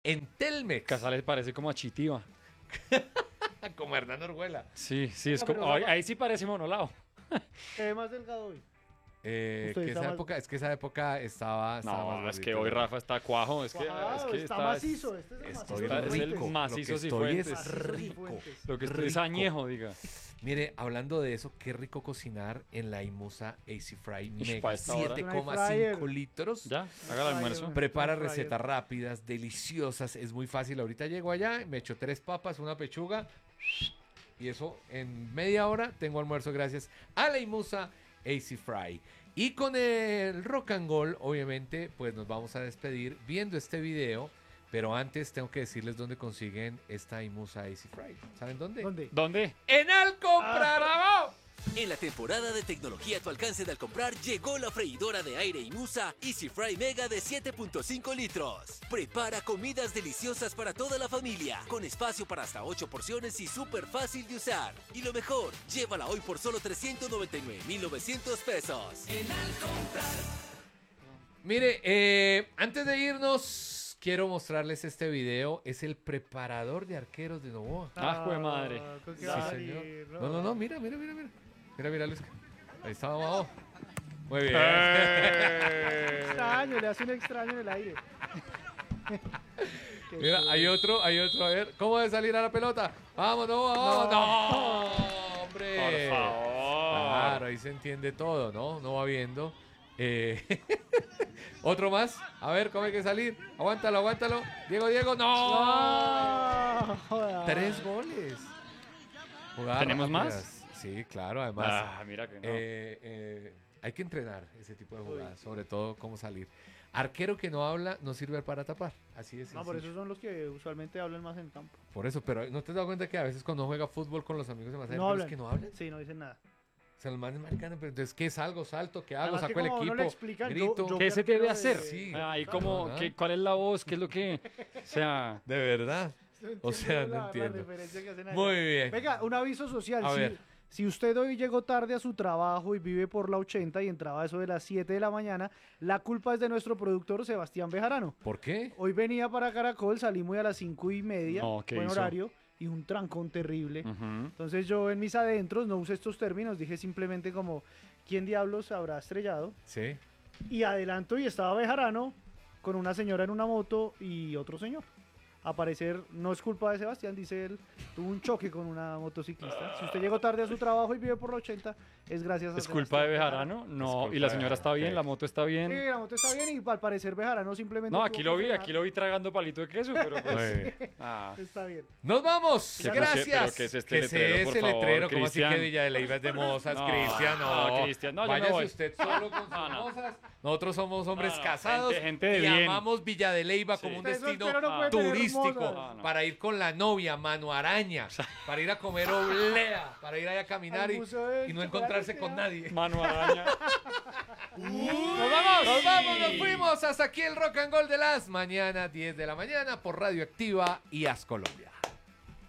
en Telmex. Casales parece como a Chitiva. Como Hernán Orjuela. Sí, sí, es No, como. pero Ahí sí parece monolao. Se ve más delgado hoy. Que Usted está esa más- época, es que esa época estaba más No, es que gordito, hoy ¿no? Rafa está cuajo. Es que, Wow, es que está macizo. Este es el Estoy macizo es el Cifuentes. rico. macizo Lo que estoy Cifuentes. es Macizo rico. Cifuentes. Lo que estoy es rico. añejo, diga. Mire, hablando de eso, qué rico cocinar en la Imusa AC Fry Ish, Mega pa' esta hora. 7,5 litros. Ya, haga el almuerzo. Prepara Air fryer. recetas rápidas, deliciosas, es muy fácil. Ahorita llego allá, me echo 3 papas, una pechuga y eso en media hora tengo almuerzo gracias a la Imusa AC Fry. Y con el Rock and Roll, obviamente, pues nos vamos a despedir viendo este video. Pero antes tengo que decirles dónde consiguen esta Imusa AC Fry. ¿Saben dónde? ¿Dónde? ¿Dónde? ¡En Alcompra! ¡Bravo! En la temporada de tecnología a tu alcance de al comprar llegó la freidora de aire Imusa Easy Fry Mega de 7.5 litros. Prepara comidas deliciosas para toda la familia, con espacio para hasta 8 porciones y súper fácil de usar. Y lo mejor, llévala hoy por solo 399,900 pesos. Mire, antes de irnos, quiero mostrarles este video. Es el preparador de arqueros de Novoa. Ah, jue madre. con Sí, qué señor. No, mira. Mira, Luz. Ahí está abajo. Muy bien. Extraño, le hace un extraño en el aire. Qué Mira, cool. hay otro, a ver. ¿Cómo debe salir a la pelota? Vamos, vamos. No, hombre. Por favor. Claro, ahí se entiende todo, ¿no? No va viendo. Otro más. A ver, ¿cómo hay que salir? Aguántalo. Diego. ¡No! No, joda. 3 goles. Jugadas ¿Tenemos más? rápidas. Sí, claro, además. Ah, mira que no. Hay que entrenar ese tipo de jugadas, sobre todo cómo salir. Arquero que no habla no sirve para tapar. Así es. No, por eso son los que usualmente hablan más en el campo. Por eso, pero ¿no te has dado cuenta que a veces cuando juega fútbol con los amigos se me hacen No hablan. que no hablan? Sí, no dicen nada. O sea, los manes marcan, pero entonces, ¿qué salgo? ¿Salto? ¿Qué hago? Además que ¿Saco el como uno equipo? le explican, ¿Grito? yo ¿Qué fui se debe arquero hacer? Sí. Ahí claro, como, ¿no? ¿cuál es la voz? ¿Qué es lo que...? O sea, De verdad. O sea, no La entiendo. referencia que hacen ahí. Muy bien. Venga, un aviso social. A si, ver. si usted hoy llegó tarde a su trabajo y vive por la 80 y entraba a eso de las 7 de la mañana, la culpa es de nuestro productor Sebastián Bejarano. ¿Por qué? Hoy venía para Caracol, salimos a las 5:30, No, ¿qué buen hizo? horario, y un trancón terrible. ujú. Entonces yo en mis adentros no usé estos términos, dije simplemente como, ¿quién diablos habrá estrellado? Sí. Y adelanto y estaba Bejarano con una señora en una moto y otro señor. A parecer no es culpa de Sebastián, dice él, tuvo un choque con una motociclista. Si usted llegó tarde a su trabajo y vive por la 80, es gracias a ¿Es culpa de Sebastián Bejarano? Es No, culpa y la de señora está Bejarano, bien, sí. la moto está Sí, bien. la moto está bien y al parecer Bejarano simplemente... No, tuvo aquí que lo vi, frenar. aquí lo vi tragando palito de queso, pero pues... Muy bien. Ah. Está bien. ¡Nos vamos! ¿Qué- ¡Gracias! pero qué es este ¿Qué letrero, es por ese favor, letrero? ¿Cómo así Cristian? que Villa de Leyva es de Mozas, No, Cristian? No, Cristian, no, yo me váyase voy. usted solo con sus No, no. Mozas. Nosotros somos hombres No, casados gente de y bien. amamos Villa de Leyva Sí. como un Usted destino soltero no puede tener turístico Mozas. No, no. para ir con la novia, mano araña, para ir a comer oblea, para ir allá a caminar Al museo del y no chocolate, encontrarse con ¿no? nadie. Mano araña. ¡Nos vamos! ¡Nos fuimos! Hasta aquí el Rock and Roll de las mañanas, 10 de la mañana por Radioactiva y As Colombia.